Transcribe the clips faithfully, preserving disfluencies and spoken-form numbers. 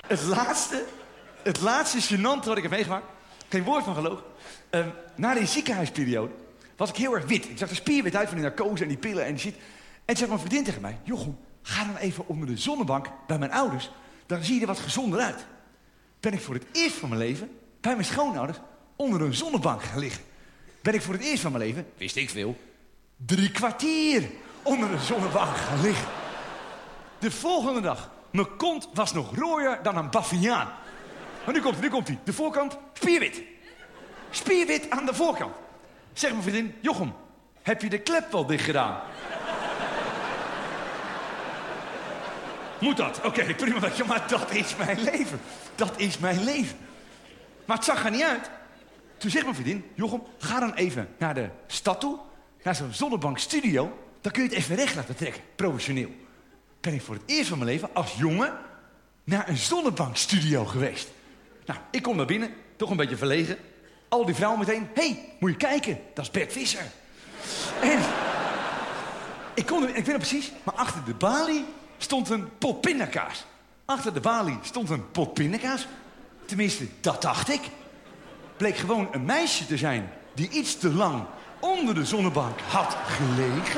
Het laatste, het laatste gênante wat ik heb meegemaakt, geen woord van geloof. Um, na die ziekenhuisperiode was ik heel erg wit. Ik zag er spierwit uit van die narcose en die pillen en die shit. En toen zei mijn vriendin tegen mij, Jochem, ga dan even onder de zonnebank bij mijn ouders. Dan zie je er wat gezonder uit. Ben ik voor het eerst van mijn leven bij mijn schoonouders onder een zonnebank gaan liggen. Ben ik voor het eerst van mijn leven, wist ik veel, drie kwartier onder een zonnebank gaan liggen. De volgende dag, mijn kont was nog rooier dan een baviaan. Maar nu komt hij, nu komt hij. De voorkant, spierwit. Spierwit aan de voorkant. Zeg mijn vriendin, Jochem, heb je de klep wel dicht gedaan? Moet dat? Oké, okay, prima. Ja, maar dat is mijn leven. Dat is mijn leven. Maar het zag er niet uit. Toen zegt mijn vriendin, Jochem, ga dan even naar de stad toe. Naar zo'n zonnebankstudio. Dan kun je het even recht laten trekken. Professioneel. Ben ik voor het eerst van mijn leven als jongen naar een zonnebankstudio geweest. Nou, ik kom naar binnen. Toch een beetje verlegen. Al die vrouwen meteen. Hé, hey, moet je kijken. Dat is Bert Visser. En ik kon er, ik weet het precies. Maar achter de balie stond een pot pindakaas. Achter de balie stond een pot pindakaas. Tenminste, dat dacht ik. Bleek gewoon een meisje te zijn die iets te lang onder de zonnebank had gelegen.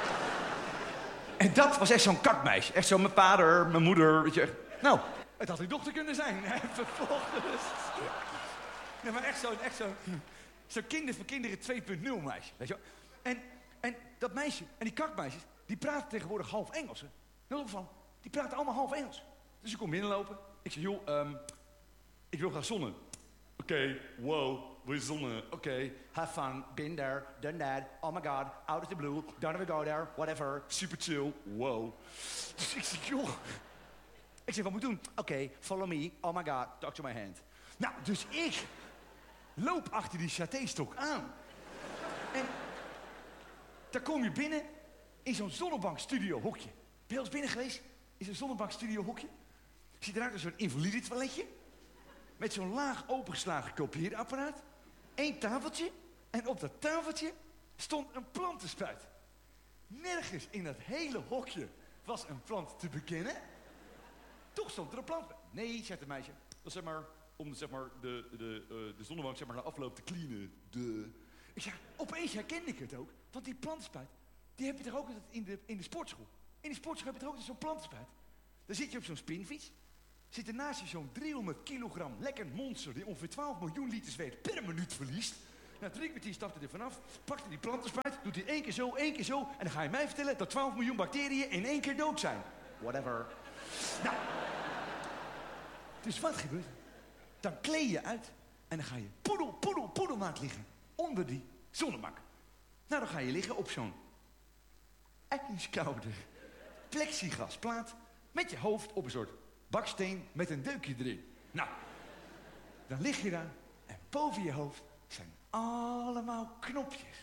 En dat was echt zo'n kakmeisje. Echt zo mijn vader, mijn moeder, weet je. Nou, het had uw dochter kunnen zijn. En vervolgens. Nee, maar echt zo'n echt zo, zo kinder voor kinderen twee punt nul meisje. Weet je wel? En, en dat meisje, en die kakmeisjes, die praten tegenwoordig half Engels. Hè? Heel van, die praten allemaal half Engels. Dus ik kom binnenlopen. Ik zeg, joh, um, ik wil gaan zonnen. Oké, okay, wow, we zonnen. Oké, okay, have fun, been there, done that. Oh my god, out of the blue, don't ever go there, whatever, super chill, wow. Dus ik zeg, joh. Ik zeg, wat moet ik doen? Oké, okay, follow me, oh my god, talk to my hand. Nou, dus ik loop achter die satéstok aan. En daar kom je binnen in zo'n zonnebankstudio hokje. Ben je al eens binnen geweest? In zo'n zonnebankstudio hokje? Ziet eruit als zo'n invalide toiletje. Met zo'n laag opengeslagen kopieerapparaat. Eén tafeltje. En op dat tafeltje stond een plantenspuit. Nergens in dat hele hokje was een plant te bekennen. Toch stond er een plant. Nee, zegt het meisje. Dat is zeg maar om zeg maar, de, de, uh, de zonnebank zeg maar, na afloop te cleanen. De... Ik zeg, opeens herkende ik het ook. Want die plantenspuit, die heb je toch ook altijd in de, in de sportschool. In de sportschool heb je toch ook zo'n plantenspuit. Dan zit je op zo'n spinfiets. Zit er naast je zo'n driehonderd kilogram lekker monster die ongeveer twaalf miljoen liter zweet per minuut verliest. Na drie kwartier stapt hij er vanaf, pakt hij die plantenspuit, doet hij één keer zo, één keer zo. En dan ga je mij vertellen dat twaalf miljoen bacteriën in één keer dood zijn. Whatever. Nou, dus wat gebeurt er? Dan kleed je uit en dan ga je poedel, poedel, poedelmaat liggen onder die zonnebank. Nou, dan ga je liggen op zo'n ijskoude plexiglasplaat met je hoofd op een soort baksteen met een deukje erin. Nou, dan lig je daar en boven je hoofd zijn allemaal knopjes.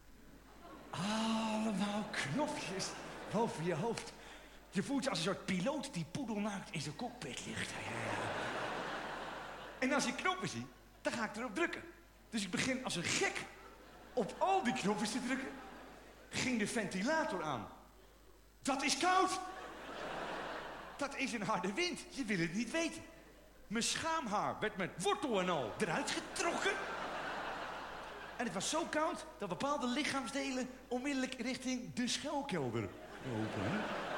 Allemaal knopjes boven je hoofd. Je voelt je als een soort piloot die poedelnaakt in zijn cockpit ligt. Ja, ja, ja. En als ik knoppen zie, dan ga ik erop drukken. Dus ik begin als een gek op al die knopjes te drukken. Ging de ventilator aan. Dat is koud! Dat is een harde wind. Je wil het niet weten. Mijn schaamhaar werd met wortel en al eruit getrokken. En het was zo koud dat bepaalde lichaamsdelen onmiddellijk richting de schuilkelder lopen.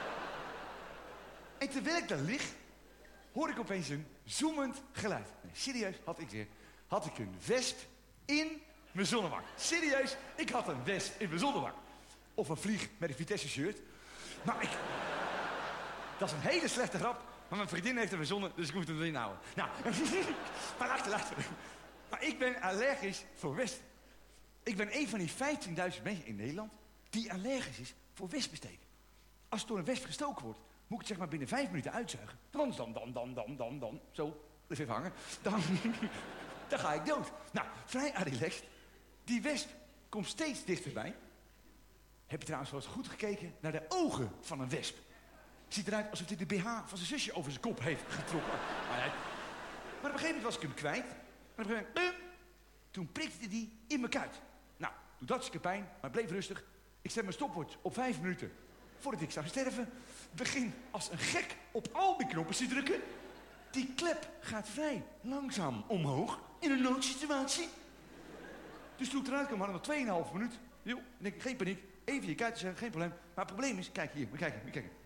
En terwijl ik daar lig, hoor ik opeens een zoemend geluid. Nee, serieus, had ik weer, had ik een wesp in mijn zonnebank. Serieus, ik had een wesp in mijn zonnebank. Of een vlieg met een Vitesse shirt. Maar ik... Dat is een hele slechte grap, maar mijn vriendin heeft hem verzonnen, dus ik moet hem erin houden. Nou, maar luister, luister. Maar ik ben allergisch voor wespen. Ik ben een van die vijftienduizend mensen in Nederland die allergisch is voor wespensteken. Als het door een wesp gestoken wordt, moet ik het zeg maar binnen vijf minuten uitzuigen. Want dan, dan, dan, dan, dan, dan, zo, blijf even hangen. Dan, dan ga ik dood. Nou, vrij relaxed. Die wesp komt steeds dichterbij. Heb je trouwens wel eens goed gekeken naar de ogen van een wesp? Ziet eruit alsof hij de B H van zijn zusje over zijn kop heeft getrokken. Maar, maar op een gegeven moment was ik hem kwijt. En op een gegeven moment, toen prikte hij in mijn kuit. Nou, doet hartstikke pijn, maar bleef rustig. Ik zet mijn stopwatch op vijf minuten voordat ik zou sterven. Begin als een gek op al die knoppen te drukken. die klep gaat vrij langzaam omhoog in een noodsituatie. Dus toen ik eruit kwam, hadden we nog tweeënhalve minuut. Jo, ik denk, geen paniek. Even je kuiten zeggen, geen probleem. Maar het probleem is, kijk hier, kijk hier, kijk.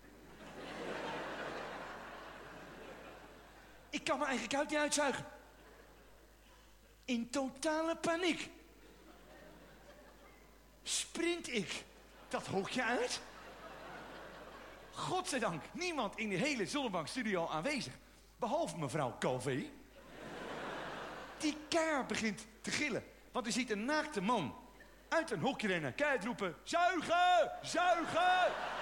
Ik kan mijn eigen kuit niet uitzuigen. In totale paniek sprint ik dat hokje uit. Godzijdank, niemand in de hele Zonnebankstudio aanwezig. Behalve mevrouw Calvé. Die keihard begint te gillen. Want u ziet een naakte man uit een hokje rennen. Keihard roepen, zuigen, zuigen.